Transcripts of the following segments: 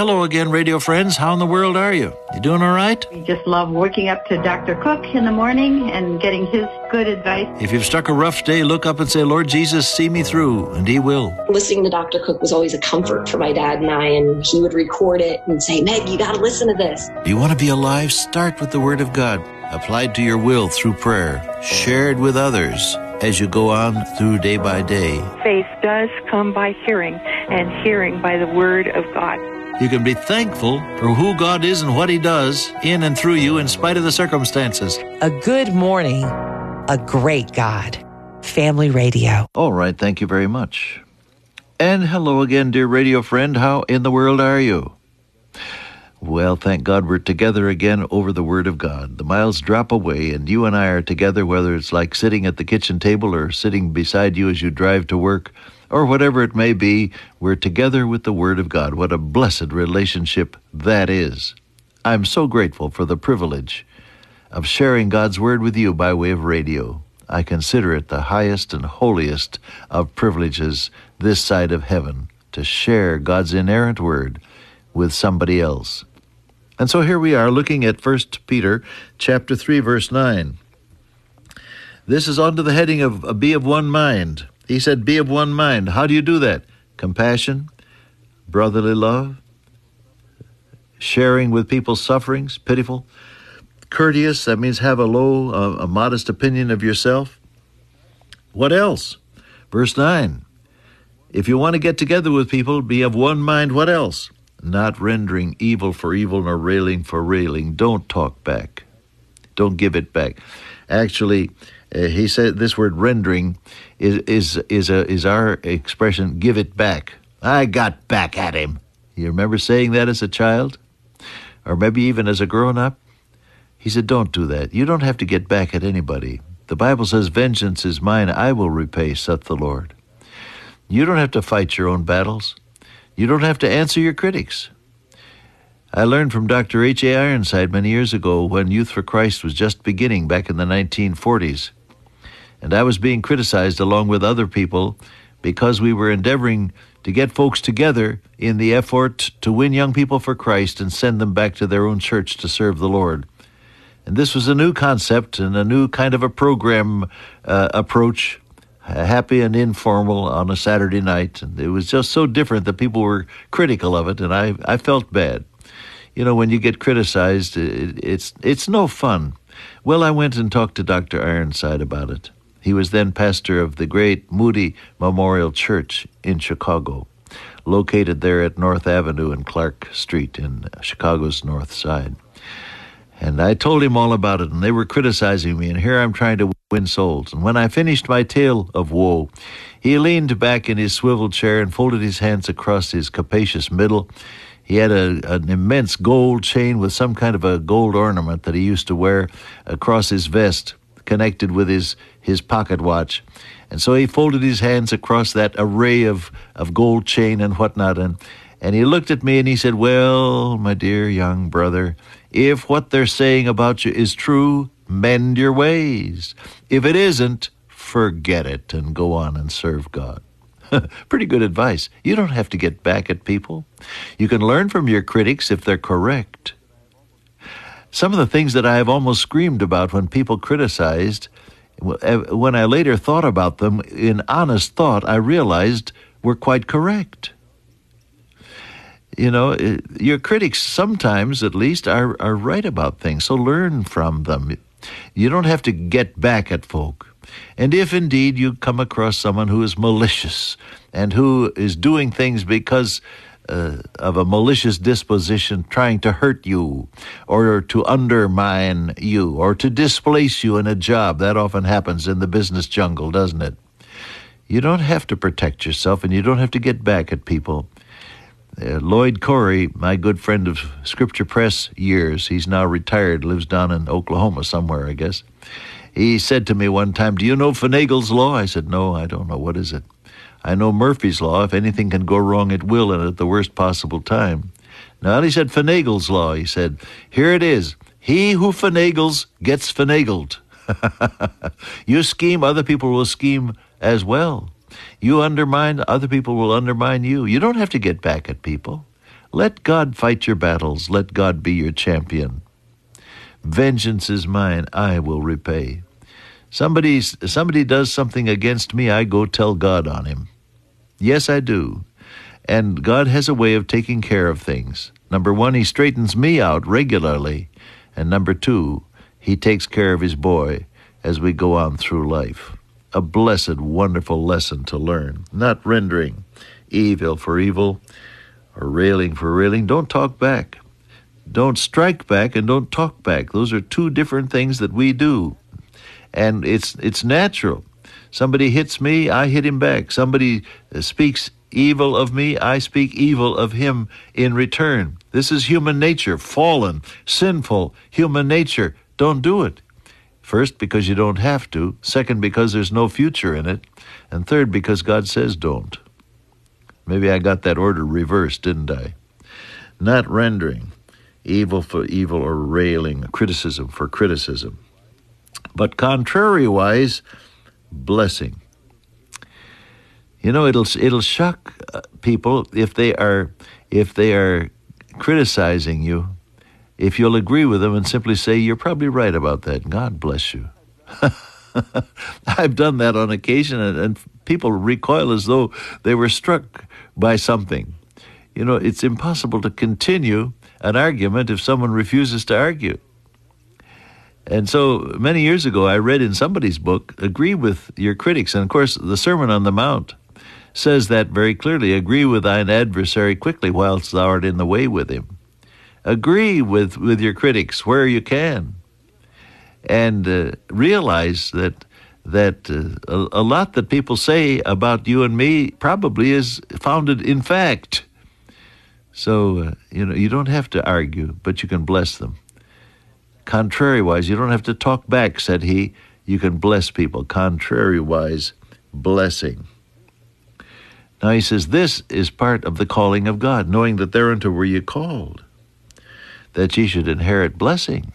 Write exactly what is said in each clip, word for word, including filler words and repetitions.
hello again, radio friends. How in the world are you? You doing all right? We just love waking up to Doctor Cook in the morning and getting his good advice. If you've struck a rough day, look up and say, Lord Jesus, see me through, and he will. Listening to Doctor Cook was always a comfort for my dad and I, and he would record it and say, Meg, you got to listen to this. Do you want to be alive? Start with the Word of God, applied to your will through prayer, shared with others as you go on through day by day. Faith does come by hearing, and hearing by the Word of God. You can be thankful for who God is and what he does in and through you in spite of the circumstances. A good morning, a great God. Family Radio. All right, thank you very much. And hello again, dear radio friend. How in the world are you? Well, thank God we're together again over the Word of God. The miles drop away, and you and I are together, whether it's like sitting at the kitchen table or sitting beside you as you drive to work, or whatever it may be, we're together with the Word of God. What a blessed relationship that is. I'm so grateful for the privilege of sharing God's Word with you by way of radio. I consider it the highest and holiest of privileges this side of heaven, to share God's inerrant Word with somebody else. And so here we are looking at First Peter chapter three, verse nine. This is under the heading of uh, be of one mind. He said, be of one mind. How do you do that? Compassion, brotherly love, sharing with people's sufferings, pitiful, courteous, that means have a low, uh, a modest opinion of yourself. What else? Verse nine, if you want to get together with people, be of one mind. What else? Not rendering evil for evil nor railing for railing. Don't talk back. Don't give it back. Actually, uh, he said this word rendering is is is a is our expression, give it back. I got back at him. You remember saying that as a child? Or maybe even as a grown-up? He said, don't do that. You don't have to get back at anybody. The Bible says, vengeance is mine, I will repay, saith the Lord. You don't have to fight your own battles. You don't have to answer your critics. I learned from Doctor H A Ironside many years ago when Youth for Christ was just beginning back in the nineteen forties. And I was being criticized along with other people because we were endeavoring to get folks together in the effort to win young people for Christ and send them back to their own church to serve the Lord. And this was a new concept and a new kind of a program uh, approach, happy and informal on a Saturday night. And it was just so different that people were critical of it, and I, I felt bad. You know, when you get criticized, it, it's it's no fun. Well, I went and talked to Doctor Ironside about it. He was then pastor of the great Moody Memorial Church in Chicago, located there at North Avenue and Clark Street in Chicago's north side. And I told him all about it, and they were criticizing me, and here I'm trying to win souls. And when I finished my tale of woe, he leaned back in his swivel chair and folded his hands across his capacious middle. He had a, an immense gold chain with some kind of a gold ornament that he used to wear across his vest, connected with his, his pocket watch. And so he folded his hands across that array of, of gold chain and whatnot, and, and he looked at me and he said, well, my dear young brother, if what they're saying about you is true, mend your ways. If it isn't, forget it and go on and serve God. Pretty good advice. You don't have to get back at people. You can learn from your critics if they're correct. Some of the things that I have almost screamed about when people criticized, when I later thought about them, in honest thought, I realized were quite correct. You know, your critics sometimes, at least, are, are right about things, so learn from them. You don't have to get back at folk. And if indeed you come across someone who is malicious and who is doing things because uh, of a malicious disposition, trying to hurt you or to undermine you or to displace you in a job, that often happens in the business jungle, doesn't it? You don't have to protect yourself, and you don't have to get back at people. Uh, Lloyd Corey, my good friend of Scripture Press years, he's now retired, lives down in Oklahoma somewhere, I guess. He said to me one time, do you know Finagle's Law? I said, no, I don't know. What is it? I know Murphy's Law. If anything can go wrong, it will, and at the worst possible time. Now, he said Finagle's Law. He said, here it is. He who finagles gets finagled. You scheme, other people will scheme as well. You undermine, other people will undermine you. You don't have to get back at people. Let God fight your battles. Let God be your champion. Vengeance is mine, I will repay. Somebody, somebody does something against me, I go tell God on him. Yes, I do. And God has a way of taking care of things. Number one, he straightens me out regularly. And number two, he takes care of his boy as we go on through life. A blessed, wonderful lesson to learn. Not rendering evil for evil or railing for railing. Don't talk back. Don't strike back and don't talk back. Those are two different things that we do. And it's it's natural. Somebody hits me, I hit him back. Somebody speaks evil of me, I speak evil of him in return. This is human nature, fallen, sinful human nature. Don't do it. First, because you don't have to. Second, because there's no future in it. And third, because God says don't. Maybe I got that order reversed, didn't I? Not rendering evil for evil or railing, criticism for criticism. But contrariwise, blessing. You know, it'll it'll shock people if they are if they are criticizing you, if you'll agree with them and simply say, you're probably right about that. God bless you. I've done that on occasion, and, and people recoil as though they were struck by something. You know, it's impossible to continue an argument if someone refuses to argue. And so many years ago, I read in somebody's book, agree with your critics. And of course, the Sermon on the Mount says that very clearly. Agree with thine adversary quickly whilst thou art in the way with him. Agree with, with your critics where you can. And uh, realize that that uh, a, a lot that people say about you and me probably is founded in fact. So, uh, you know, you don't have to argue, but you can bless them. Contrariwise, you don't have to talk back, said he. You can bless people. Contrariwise, blessing. Now he says, this is part of the calling of God, knowing that thereunto were ye called, that ye should inherit blessing.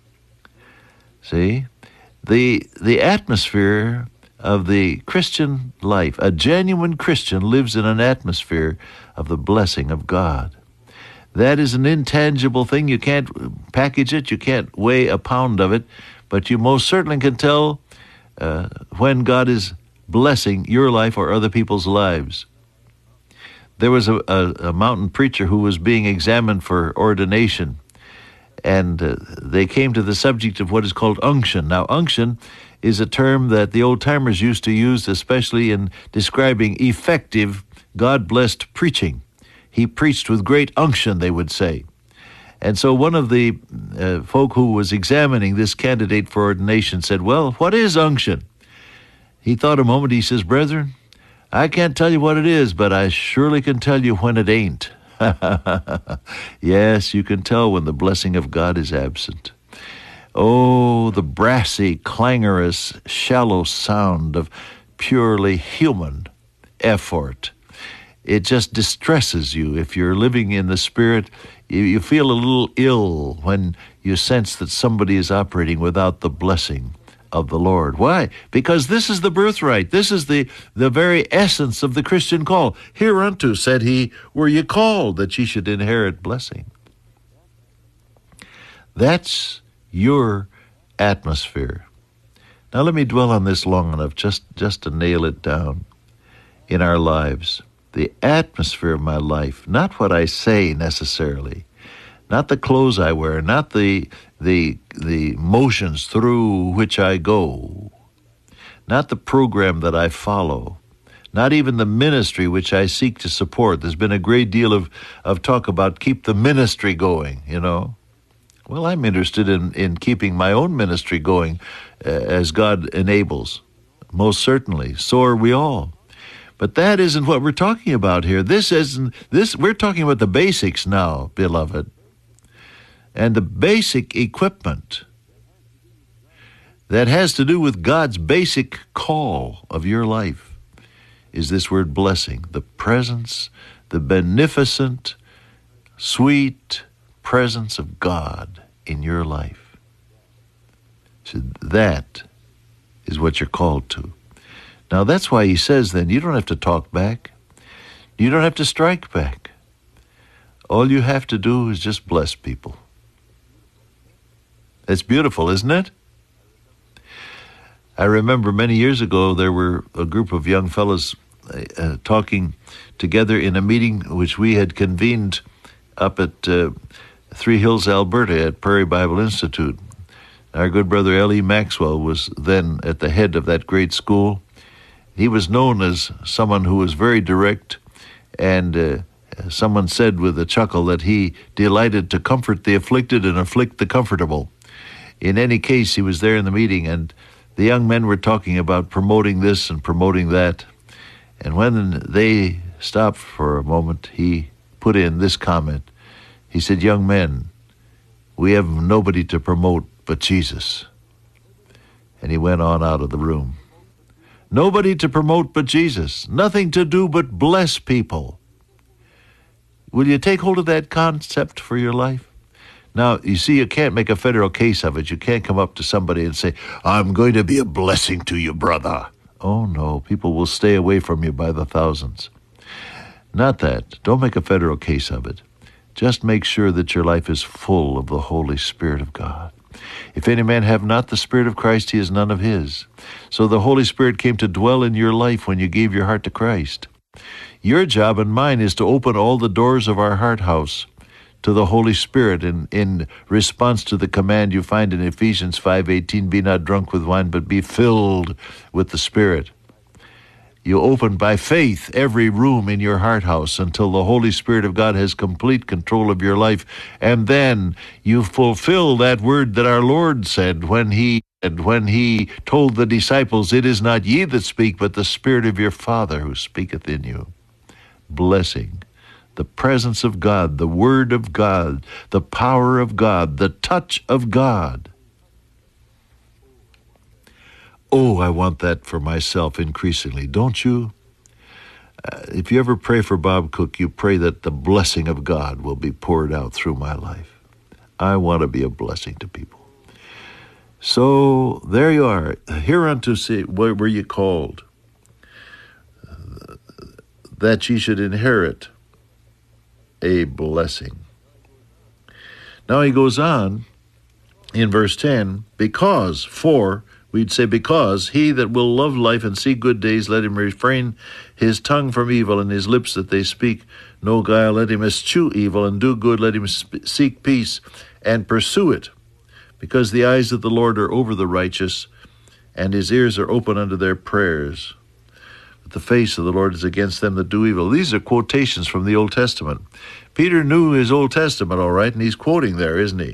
See? The, the atmosphere of the Christian life, a genuine Christian lives in an atmosphere of the blessing of God. That is an intangible thing. You can't package it. You can't weigh a pound of it. But you most certainly can tell uh, when God is blessing your life or other people's lives. There was a, a, a mountain preacher who was being examined for ordination. And uh, they came to the subject of what is called unction. Now, unction is a term that the old-timers used to use, especially in describing effective, God-blessed preaching. He preached with great unction, they would say. And so one of the uh, folk who was examining this candidate for ordination said, well, what is unction? He thought a moment. He says, brethren, I can't tell you what it is, but I surely can tell you when it ain't. Yes, you can tell when the blessing of God is absent. Oh, the brassy, clangorous, shallow sound of purely human effort. It just distresses you. If you're living in the Spirit, you, you feel a little ill when you sense that somebody is operating without the blessing of the Lord. Why? Because this is the birthright. This is the, the very essence of the Christian call. Hereunto, said he, were ye called, that ye should inherit blessing. That's your atmosphere. Now let me dwell on this long enough just, just to nail it down in our lives. The atmosphere of my life, not what I say necessarily, not the clothes I wear, not the the the motions through which I go, not the program that I follow, not even the ministry which I seek to support. There's been a great deal of, of talk about keep the ministry going, you know. Well, I'm interested in, in keeping my own ministry going uh, as God enables, most certainly. So are we all. But that isn't what we're talking about here. This isn't this. We're talking about the basics now, beloved. And the basic equipment that has to do with God's basic call of your life is this word blessing, the presence, the beneficent, sweet presence of God in your life. So that is what you're called to. Now that's why he says then, you don't have to talk back. You don't have to strike back. All you have to do is just bless people. It's beautiful, isn't it? I remember many years ago there were a group of young fellows uh, talking together in a meeting which we had convened up at uh, Three Hills, Alberta at Prairie Bible Institute. Our good brother L E Maxwell was then at the head of that great school. He was known as someone who was very direct, and uh, someone said with a chuckle that he delighted to comfort the afflicted and afflict the comfortable. In any case, he was there in the meeting, and the young men were talking about promoting this and promoting that. And when they stopped for a moment, he put in this comment. He said, "Young men, we have nobody to promote but Jesus." And he went on out of the room. Nobody to promote but Jesus. Nothing to do but bless people. Will you take hold of that concept for your life? Now, you see, you can't make a federal case of it. You can't come up to somebody and say, "I'm going to be a blessing to you, brother." Oh, no. People will stay away from you by the thousands. Not that. Don't make a federal case of it. Just make sure that your life is full of the Holy Spirit of God. If any man have not the Spirit of Christ, he is none of his. So the Holy Spirit came to dwell in your life when you gave your heart to Christ. Your job and mine is to open all the doors of our heart house to the Holy Spirit in, in response to the command you find in Ephesians five eighteen, "Be not drunk with wine, but be filled with the Spirit." You open by faith every room in your heart house until the Holy Spirit of God has complete control of your life. And then you fulfill that word that our Lord said when he and when he told the disciples, "It is not ye that speak, but the Spirit of your Father who speaketh in you." Blessing, the presence of God, the Word of God, the power of God, the touch of God. Oh, I want that for myself increasingly, don't you? Uh, if you ever pray for Bob Cook, you pray that the blessing of God will be poured out through my life. I want to be a blessing to people. So there you are. Hereunto say, where were you called? Uh, that ye should inherit a blessing. Now he goes on in verse ten, because, for, we'd say because, he that will love life and see good days, let him refrain his tongue from evil and his lips that they speak no guile. Let him eschew evil and do good. Let him sp- seek peace and pursue it. Because the eyes of the Lord are over the righteous, and his ears are open unto their prayers. But the face of the Lord is against them that do evil. These are quotations from the Old Testament. Peter knew his Old Testament, all right, and he's quoting there, isn't he?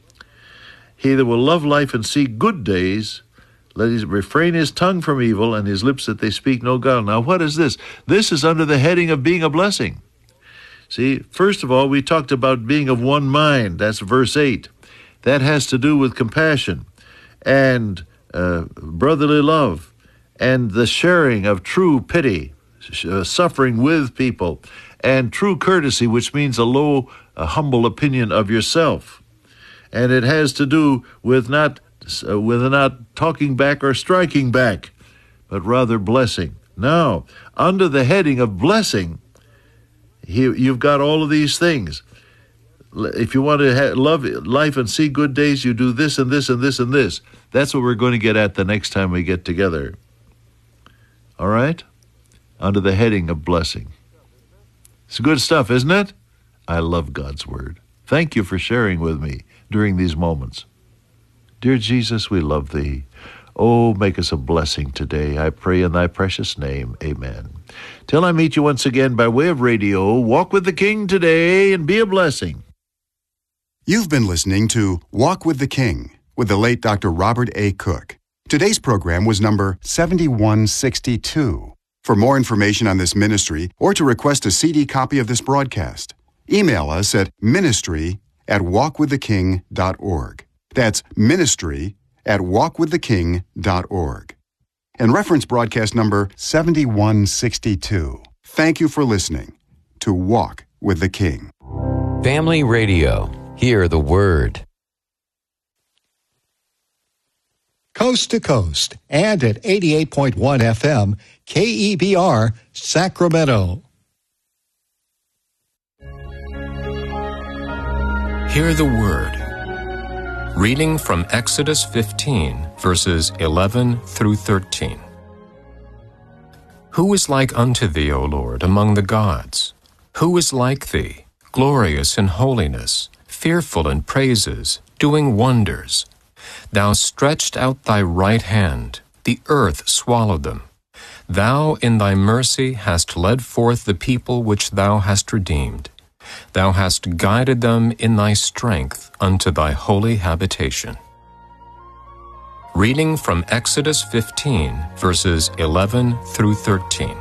He that will love life and see good days, let him refrain his tongue from evil, and his lips that they speak no guile. Now, what is this? This is under the heading of being a blessing. See, first of all, we talked about being of one mind. That's verse eight. That has to do with compassion and uh, brotherly love and the sharing of true pity, uh, suffering with people, and true courtesy, which means a low, a humble opinion of yourself. And it has to do with not uh, with not talking back or striking back, but rather blessing. Now, under the heading of blessing, he, you've got all of these things. If you want to have, love life and see good days, you do this and this and this and this. That's what we're going to get at the next time we get together. All right? Under the heading of blessing. It's good stuff, isn't it? I love God's Word. Thank you for sharing with me during these moments. Dear Jesus, we love Thee. Oh, make us a blessing today. I pray in Thy precious name. Amen. Till I meet you once again by way of radio, walk with the King today and be a blessing. You've been listening to Walk with the King with the late Doctor Robert A. Cook. Today's program was number seventy-one sixty-two. For more information on this ministry or to request a C D copy of this broadcast, email us at ministry at walk with the king dot org. That's ministry at walk with the king dot org. And reference broadcast number seventy-one sixty-two. Thank you for listening to Walk with the King. Family Radio. Hear the Word. Coast to coast and at eighty-eight point one F M, K E B R, Sacramento. Hear the Word. Reading from Exodus fifteen, verses eleven through thirteen. Who is like unto thee, O Lord, among the gods? Who is like thee, glorious in holiness, fearful in praises, doing wonders? Thou stretched out thy right hand, the earth swallowed them. Thou in thy mercy hast led forth the people which thou hast redeemed. Thou hast guided them in thy strength unto thy holy habitation. Reading from Exodus fifteen, verses eleven through thirteen.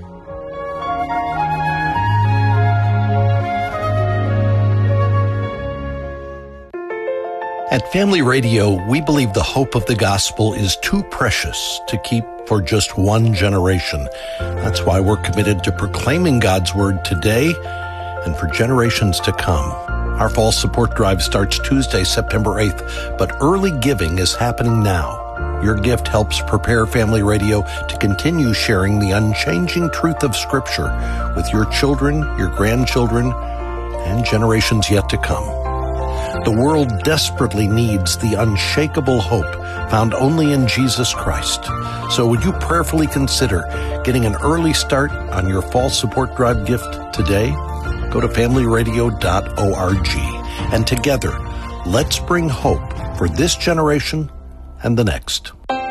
At Family Radio, we believe the hope of the gospel is too precious to keep for just one generation. That's why we're committed to proclaiming God's word today and for generations to come. Our fall support drive starts Tuesday, September eighth, but early giving is happening now. Your gift helps prepare Family Radio to continue sharing the unchanging truth of Scripture with your children, your grandchildren, and generations yet to come. The world desperately needs the unshakable hope found only in Jesus Christ. So would you prayerfully consider getting an early start on your fall support drive gift today? Go to family radio dot org, and together, let's bring hope for this generation and the next.